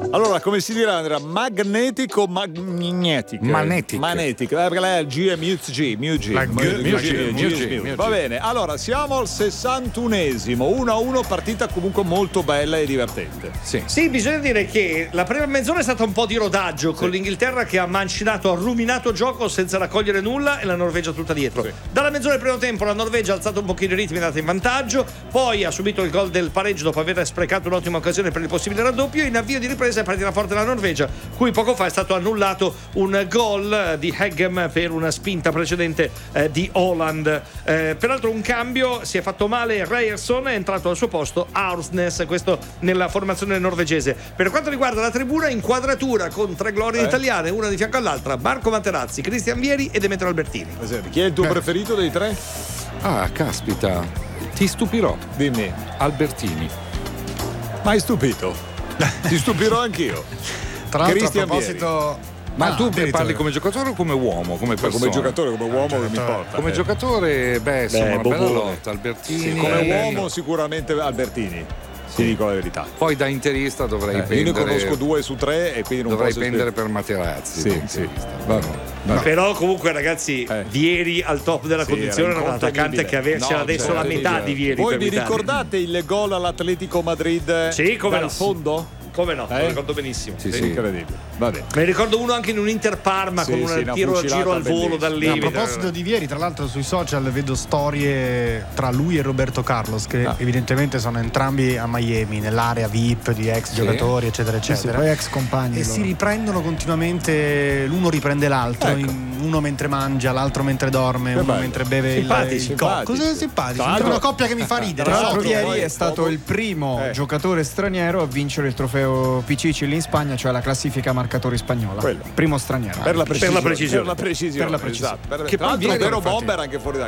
Allora, come si dirà, Andrea? Magnetico o magnetico? Magnetic. Perché lei è il GMUG. Va bene, allora siamo al 61esimo. 1-1, partita comunque molto bella e divertente. Sì, bisogna dire che la prima mezz'ora è stata un po' di rodaggio con l'Inghilterra che ha mancinato, ha ruminato gioco senza raccogliere nulla e la Norvegia tutta dietro. Dalla mezz'ora del primo tempo la Norvegia ha alzato un pochino i ritmi, è andata in vantaggio, poi ha subito il gol del pareggio dopo aver sprecato un'ottima occasione per il possibile raddoppio. In avvio di ripresa è partita forte la Norvegia, cui poco fa è stato annullato un gol di Heggem per una spinta precedente di Holland. Peraltro un cambio, si è fatto male Ryerson, è entrato al suo posto Aursnes, questo nella formazione norvegese. Per quanto riguarda la tribuna, inquadratura con tre glorie italiane, una di fianco all'altra: Marco Materazzi, Cristian Vieri e Demetrio Albertini. Chi è il tuo preferito dei tre? Ah, caspita, ti stupirò. Dimmi. Albertini. Mai stupito? Ti stupirò anch'io. Tra l'altro, Cristian a proposito... Ma tu parli come giocatore o come uomo? Come persona? Come giocatore, come uomo non mi importa. Come giocatore, insomma, una bella lotta. Albertini. Sì, come uomo sicuramente Albertini. Ti dico la verità. Poi da interista dovrei pendere. Io ne conosco 2 su 3 e quindi non dovrei posso pendere per Materazzi. Sì. Però comunque ragazzi, Vieri al top della condizione era un attaccante che c'era adesso la metà di Vieri. Voi vi ricordate il gol all'Atletico Madrid? Sì, come dal fondo? Come no, lo ricordo benissimo. Sì. Incredibile. Vabbè. Me ne ricordo uno anche in un Inter Parma con un tiro a giro al volo dal limite. A proposito di Vieri, tra l'altro sui social vedo storie tra lui e Roberto Carlos che evidentemente sono entrambi a Miami, nell'area VIP di ex giocatori eccetera eccetera, poi ex compagni e si riprendono continuamente, l'uno riprende l'altro, uno mentre mangia, l'altro mentre dorme, uno mentre beve il cos'è simpatico? È una coppia che mi fa ridere. Tra l'altro Vieri è stato il primo giocatore straniero a vincere il trofeo Pichichi lì in Spagna, cioè la classifica marcatori spagnola. Primo straniero. Per la precisione. Per la precisione. Esatto. Che tra l'altro poi vero bomber anche fuori da